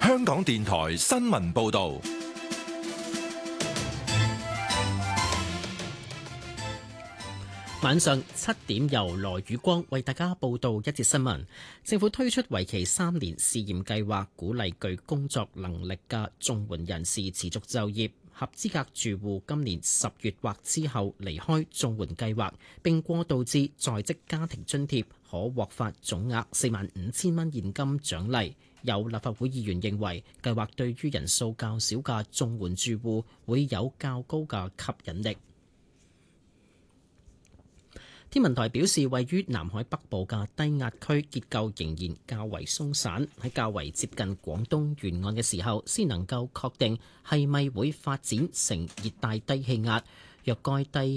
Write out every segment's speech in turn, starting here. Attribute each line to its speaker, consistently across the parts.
Speaker 1: 香港電台新聞報道。
Speaker 2: 晚上7點，由羅宇光為大家報道一節新聞。政府推出為期3年試驗計劃，鼓勵具工作能力嘅綜援人士持續就業。合資格住戶今年10月或之後離開綜援計劃並過渡至在職家庭津貼，可獲發總額45000蚊現金獎勵。有立法會議員認為，計劃對於人數較少嘅綜援住戶會有較高嘅吸引力。天文台表示，位於南海北部嘅低壓區結構仍然較為鬆散，喺較為接近廣東沿岸嘅時候，先能夠確定係咪會發展成熱帶低氣壓。若該低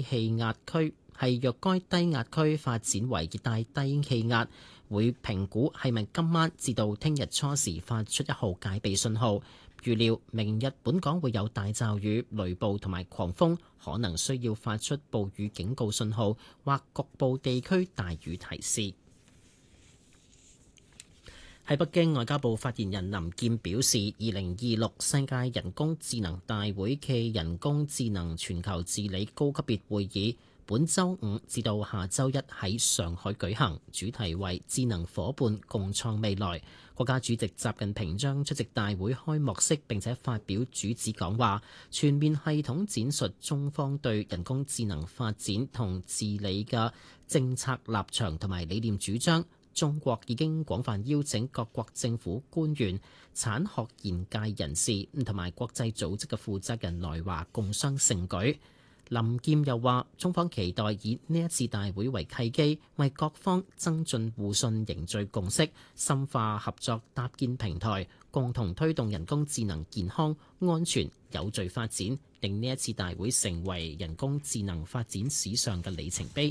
Speaker 2: 壓區發展為熱帶低氣壓，會評估係咪今晚至到聽日初時發出1號戒備信號。預料明日本港會有大驟雨、雷暴同埋狂風，可能需要發出暴雨警告信號或局部地區大雨提示。喺北京，外交部發言人林健表示，2026世界人工智能大會暨人工智能全球治理高級別會議本週5至到下週1喺上海舉行，主題為智能夥伴共創未來。國家主席習近平將出席大會開幕式並且發表主旨講話，全面系統展述中方對人工智能發展同治理嘅政策立場同埋理念主張。中國已經廣泛邀請各國政府官員、產學研界人士同埋國際組織嘅負責人來華共商盛舉。林健又話，中方期待以呢一次大會為契機，為各方增進互信、凝聚共識、深化合作搭建平台，共同推動人工智能健康、安全、有序發展，令呢一次大會成為人工智能發展史上嘅里程碑。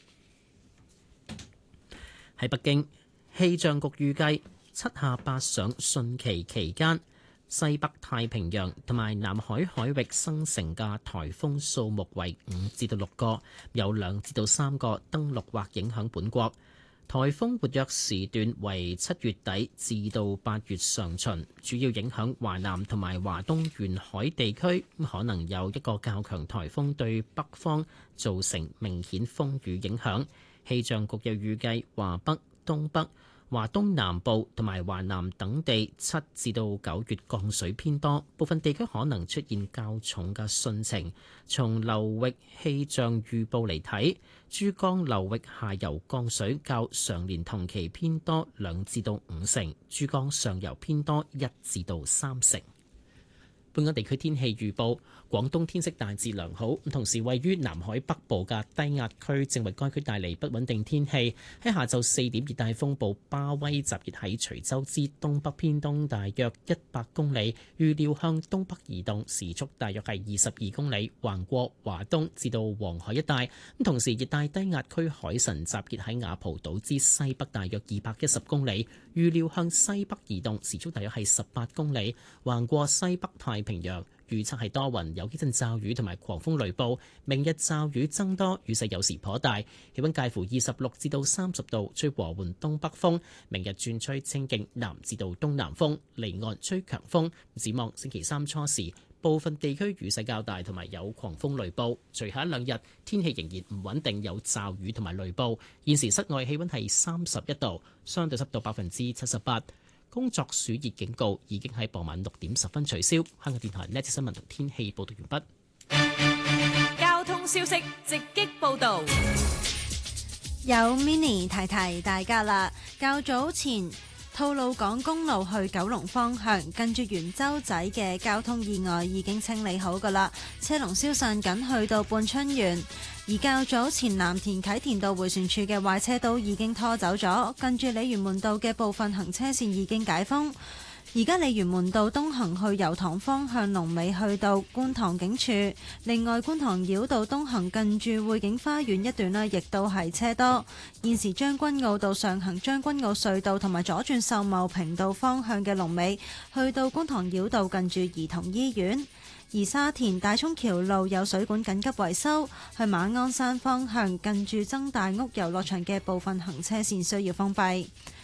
Speaker 2: 喺北京，氣象局預計7下8上汛期期間，西北太平洋同埋南海海域生成嘅颱風數目為5至6個，有2至3個登陸或影響本國。颱風活躍時段為7月底至到8月上旬，主要影響華南同埋華東沿海地區，可能有一個較強颱風對北方造成明顯風雨影響。氣象局又預計華北、東北、華東南部同埋華南等地7至到9月降水偏多，部分地區可能出現較重嘅汛情。從流域氣象預報嚟睇，珠江流域下游降水較上年同期偏多2至到5成，珠江上游偏多1至到3成。本港地區天氣預報，廣東天色大致良好，同時位於南海北部嘅低壓區正為該區帶嚟不穩定天氣。喺下晝4點，熱帶風暴巴威集結喺徐州之東北偏東大約100公里，預料向東北移動，時速大約係22公里，橫過華東至到黃海一帶。同時，熱帶低壓區海神集結喺雅蒲島之西北大約210公里，預料向西北移動，時速大約係18公里，橫過西北太平洋。預測係多雲，有幾陣驟雨同埋狂風雷暴。明日驟雨增多，雨勢有時頗大。氣溫介乎26至到30度，吹和緩東北風。明日轉吹清勁南至到東南風，離岸吹強風。展望星期3初時，部分地區雨勢較大，同埋有狂風雷暴。隨後1-2日天氣仍然唔穩定，有驟雨同埋雷暴。現時室外氣溫係31度，相對濕度78%。工作暑熱警告已經喺傍晚6點10分取消。香港電台呢節新聞同天氣報道完
Speaker 3: 畢。交通消息直擊報導，
Speaker 4: 有 Mini 提提大家啦。較早前，吐露港公路去九龍方向，近住元洲仔嘅交通意外已經清理好㗎啦，車龍消散緊去到半春園。而較早前藍田啟田道迴旋處嘅壞車都已經拖走咗，近住鯉魚門道嘅部分行車線已經解封。而家鯉魚門道東行去油塘方向龍尾去到觀塘警署，另外觀塘繞道東行近住匯景花園一段呢，亦都係車多。現時將軍澳道上行將軍澳隧道同埋左轉秀茂坪道方向嘅龍尾去到觀塘繞道近住兒童醫院。而沙田大涌橋路有水管緊急維修，去馬鞍山方向近住曾大屋遊樂場嘅部分行車線需要封閉。